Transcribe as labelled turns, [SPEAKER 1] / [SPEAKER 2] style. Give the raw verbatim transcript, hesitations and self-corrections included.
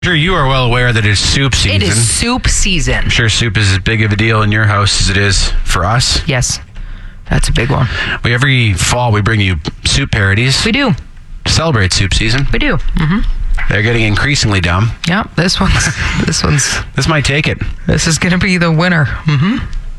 [SPEAKER 1] Sure, you are well aware that it's soup season.
[SPEAKER 2] It is soup season.
[SPEAKER 1] I'm sure soup is as big of a deal in your house as it is for us.
[SPEAKER 2] Yes, that's a big one.
[SPEAKER 1] We every fall we bring you soup parodies.
[SPEAKER 2] We do.
[SPEAKER 1] To celebrate soup season.
[SPEAKER 2] We do. Mm-hmm.
[SPEAKER 1] They're getting increasingly dumb.
[SPEAKER 2] Yeah, this one's. This one's.
[SPEAKER 1] This might take it.
[SPEAKER 2] This is going to be the winner. Mm-hmm.